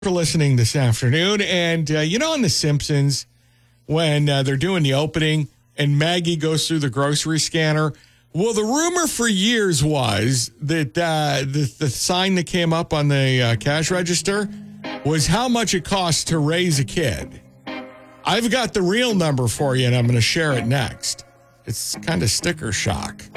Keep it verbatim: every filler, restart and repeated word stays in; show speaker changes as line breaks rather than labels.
For listening this afternoon. And, uh, you know, on The Simpsons, when uh, they're doing the opening and Maggie goes through the grocery scanner, well, the rumor for years was that uh, the, the sign that came up on the uh, cash register was how much it costs to raise a kid. I've got the real number for you, and I'm going to share it next. It's kind of sticker shock.